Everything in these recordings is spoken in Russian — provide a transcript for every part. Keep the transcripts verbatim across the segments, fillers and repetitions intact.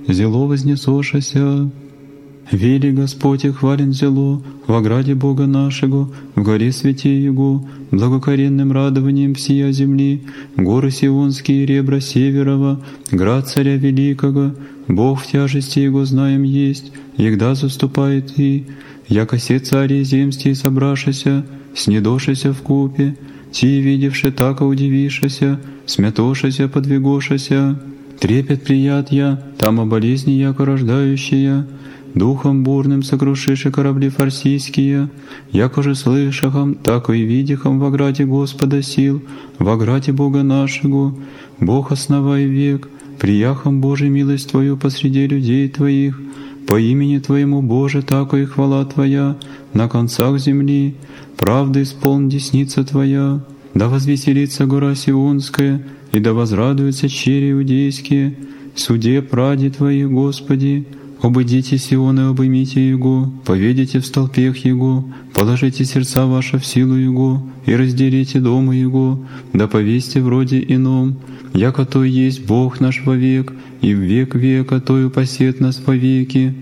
зело вознесошася. Вели Господь и хвален зело в ограде Бога нашего, в горе святей Его, благокоренным радованием всея земли, горы Сионские, ребра Северова, град Царя Великого, Бог в тяжести Его знаем есть, егда заступает и, яко се цари земские собрашися, снедошися в купе, ти видевши тако удивишася, смятошася подвигошася, трепет прият я, там о болезни яко рождающая, духом бурным сокрушиши корабли фарсийские, яко же слышахом, тако и видихом в ограде Господа сил, в ограде Бога нашего, Бог основай век, прияхом Божий милость Твою посреди людей Твоих, по имени Твоему, Боже, тако и хвала Твоя на концах земли, правда исполн десница Твоя, да возвеселится гора Сионская, и да возрадуются чери иудейские, в суде пради Твоих, Господи. Обыдите Сион и обымите Его, поведите в столпех Его, положите сердца ваши в силу Его, и разделите дома Его, да повесьте в роде ином, яко то есть Бог наш вовек, и в век века Тою посет нас вовеки.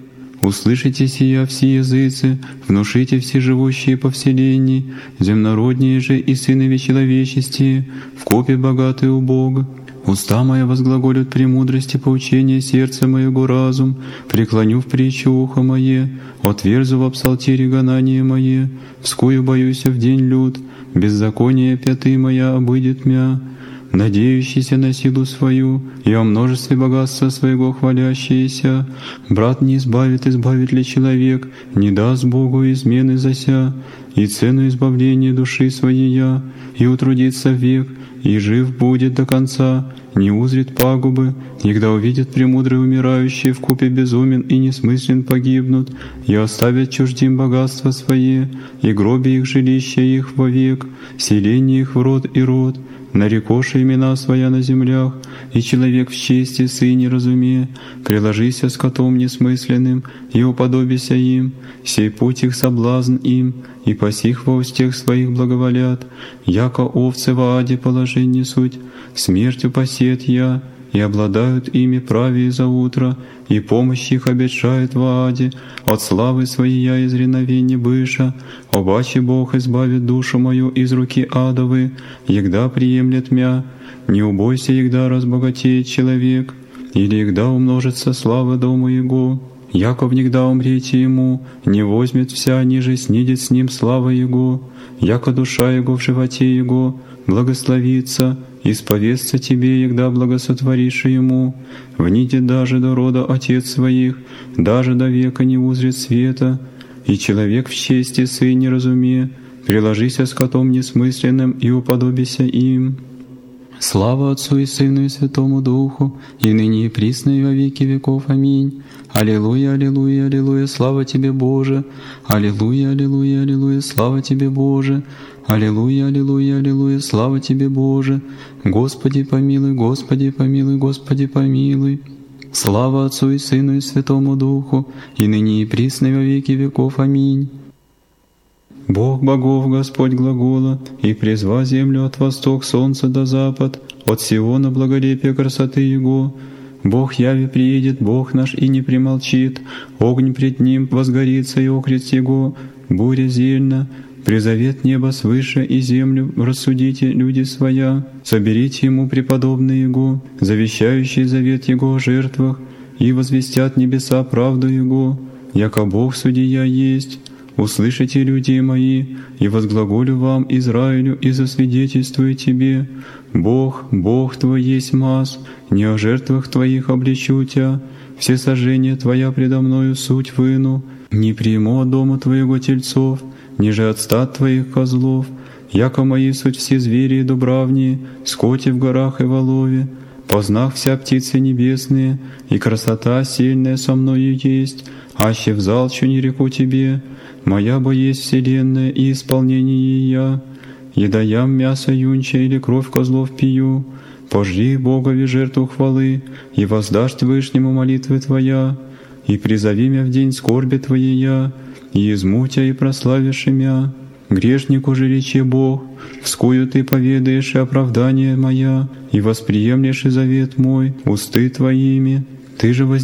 Услышите сия все языцы, внушите все живущие по вселенной, земнородние же и сынови человечестие, в копе богатые у Бога. Уста моя возглаголят премудрости поучения, сердце моего разум, преклоню в притчу ухо мое, отверзу в псалтире гонание мое, вскую боюся в день люд, беззаконие пяты моя обыдет мя, надеющийся на силу свою и о множестве богатства своего хвалящиеся. Брат не избавит, избавит ли человек, не даст Богу измены зася, и цену избавления души своей я, и утрудится век, и жив будет до конца, не узрит пагубы, и когда увидят премудрые умирающие в купе безумен и несмыслен погибнут, и оставят чуждим богатства свои, и гробе их жилища их вовек, селение их в род и род, нарекоши имена своя на землях, и человек в чести сыне разуме, приложися с котом несмысленным, и уподобися им, сей путь их соблазн им, и пасих во устех своих благоволят, яко овцы в аде положение суть, смертью посет я, и обладают ими правее за утро, и помощь их обещает в аде, от славы своей я из реновения быша, обаче Бог избавит душу мою из руки адовы, егда приемлет мя, не убойся, егда разбогатеет человек, или егда умножится слава дома его, яко внегда умрете ему, не возьмет вся, ниже снидет с ним слава его, яко душа его в животе его, благословится, исповестся тебе, егда благосотворишь ему, вниде даже до рода отец своих, даже до века не узрит света, и человек в чести сын не разуме, приложися с котом несмысленным и уподобися им. Слава Отцу и Сыну и Святому Духу, и ныне и присно и во веки веков. Аминь. Аллилуйя, аллилуйя, аллилуйя, слава Тебе, Боже! Аллилуйя, аллилуйя, аллилуйя, слава Тебе, Боже! Аллилуйя, аллилуйя, аллилуйя, слава Тебе, Боже! Господи помилуй, Господи помилуй, Господи помилуй! Слава Отцу и Сыну и Святому Духу, и ныне и присно и во веки веков. Аминь. Бог богов, Господь глагола, и презва землю от восток солнца до запад, от Сиона благолепия красоты Его. Бог яви приедет, Бог наш и не примолчит, огонь пред Ним возгорится и окрест Его, буря зельна, призовет небо свыше и землю, рассудите, люди своя, соберите Ему преподобные Его, завещающие завет Его о жертвах, и возвестят небеса правду Его, яко Бог судия есть. Услышите, люди мои, и возглаголю вам, Израилю, и засвидетельствую тебе, Бог, Бог твой есть мас, не о жертвах твоих обличу тебя, все сожжения твоя предо мною суть выну, не приму от дома твоего тельцов, ниже от стад твоих козлов, яко мои суть все звери и дубравние, скоти в горах и в олове, познав вся птицы небесные, и красота сильная со мною есть, аще взалчу не реку тебе, моя бо есть вселенная и исполнение я, еда ям мясо юнча или кровь козлов пью, пожри Богови жертву хвалы, и воздашь Вышнему молитвы твоя, и призови мя в день скорби твоей я, и изму тя и прославишь имя. Грешнику же речи Бог, вскую ты поведаешь и оправдание моя, и восприемлешь и завет мой, усты твоими, ты же воз